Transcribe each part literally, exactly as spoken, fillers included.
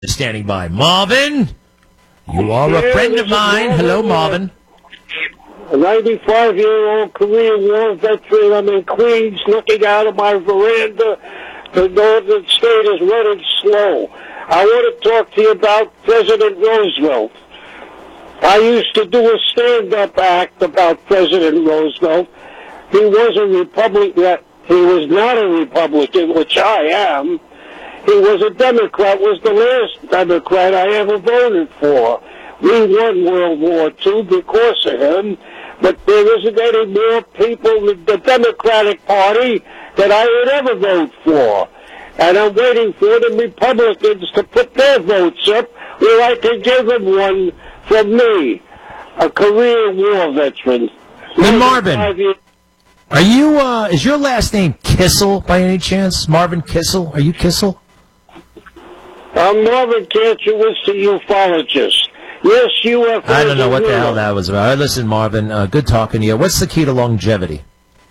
Standing by. Marvin, you are a friend of mine. Hello, Marvin. A ninety-five-year-old Korean War veteran. I'm in Queens looking out of my veranda. The northern state is running slow. I want to talk to you about President Roosevelt. I used to do a stand-up act about President Roosevelt. He was a Republican. He was not a Republican, which I am. He was a Democrat, was the last Democrat I ever voted for. We won World War Two because of him, but there isn't any more people in the Democratic Party that I would ever vote for. And I'm waiting for the Republicans to put their votes up where I can give them one from me, a Korean War veteran. Hey, Marvin, are you, uh, is your last name Kissel by any chance? Marvin Kissel? Are you Kissel? I'm Marvin Kantrowitz, the ufologist. Yes, U F O. I don't know what the hell that was about. All right, listen, Marvin, uh, good talking to you. What's the key to longevity?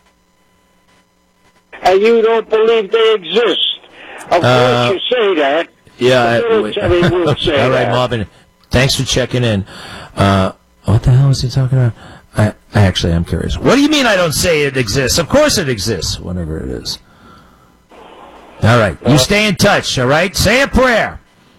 And you don't believe they exist. Of Uh, course you say that. Yeah. The I, military will say all right, that. Marvin, thanks for checking in. Uh, what the hell is he talking about? I, I actually am curious. What do you mean I don't say it exists? Of course it exists, whatever it is. All right, you stay in touch, all right? Say a prayer.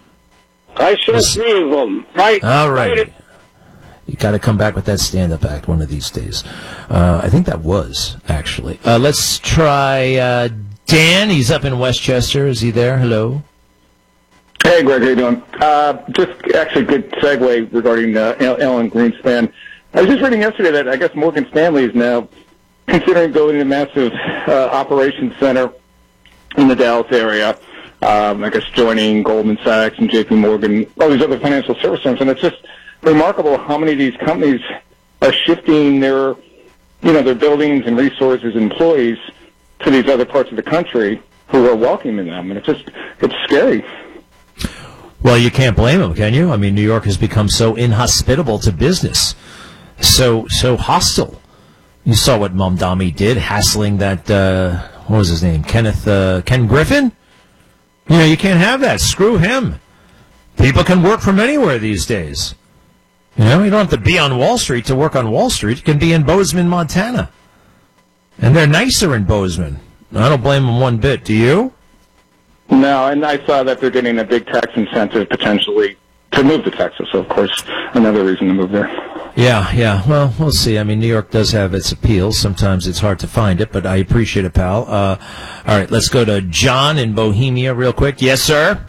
I saw three of them. Right. All right. You got to come back with that stand-up act one of these days. Uh, I think that was, actually. Uh, let's try uh, Dan. He's up in Westchester. Is he there? Hello? Hey, Greg. How you doing? Uh, just actually good segue regarding uh, Alan Greenspan. I was just reading yesterday that I guess Morgan Stanley is now considering building a massive uh, operations center in the Dallas area, um, I guess joining Goldman Sachs and J P Morgan, all these other financial service firms, and it's just remarkable how many of these companies are shifting their, you know, their buildings and resources and employees to these other parts of the country who are welcoming them, and it's just, it's scary. Well, you can't blame them, can you? I mean, New York has become so inhospitable to business, so so hostile. You saw what Mamdani did, hassling that, uh, what was his name, Kenneth, uh, Ken Griffin? You know, you can't have that. Screw him. People can work from anywhere these days. You know, you don't have to be on Wall Street to work on Wall Street. You can be in Bozeman, Montana. And they're nicer in Bozeman. I don't blame them one bit. Do you? No, and I saw that they're getting a big tax incentive potentially to move to Texas. So, of course, another reason to move there. Yeah, yeah. Well, we'll see. I mean, New York does have its appeals. Sometimes it's hard to find it, but I appreciate it, pal. Uh, all right, let's go to John in Bohemia real quick. Yes, sir?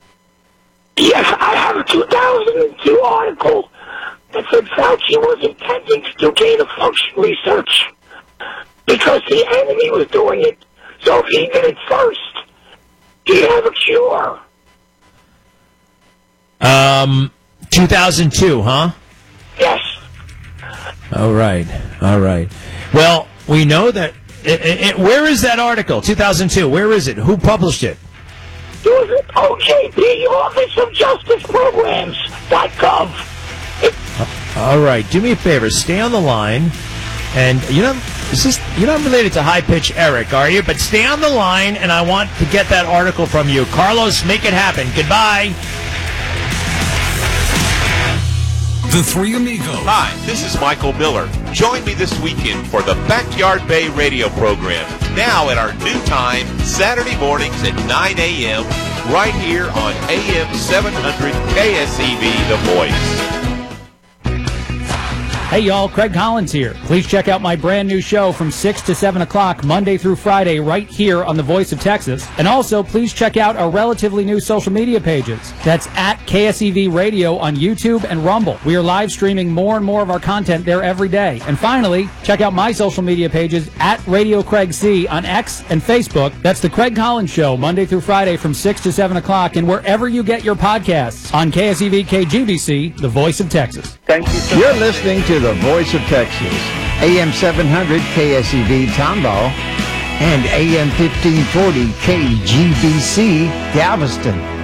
Yes, I have a two thousand two article that said Fauci was intending to do gain-of-function research because the enemy was doing it. So if he did it first, he'd have a cure. Um, two thousand two, huh? Yes. All right, all right. Well, we know that. It, it, it, where is that article? two thousand two. Where is it? Who published it? It was at O J P, Office of Justice Programs dot gov. It, all right. Do me a favor. Stay on the line, and you know, is this, you're not related to High Pitch Eric, are you? But stay on the line, and I want to get that article from you, Carlos. Make it happen. Goodbye. The Three Amigos. Hi, this is Michael Miller. Join me this weekend for the Backyard Bay radio program, now at our new time, Saturday mornings at nine a.m., right here on A M seven hundred K S E V, The Voice. Hey y'all, Craig Collins here. Please check out my brand new show from six to seven o'clock Monday through Friday right here on The Voice of Texas. And also, please check out our relatively new social media pages. That's at K S E V Radio on YouTube and Rumble. We are live streaming more and more of our content there every day. And finally, check out my social media pages at Radio Craig C on X and Facebook. That's The Craig Collins Show Monday through Friday from six to seven o'clock and wherever you get your podcasts on K S E V K G B C, The Voice of Texas. Thank you so You're listening to The Voice of Texas, A M seven hundred K S E V Tomball and A M fifteen forty K G B C Galveston.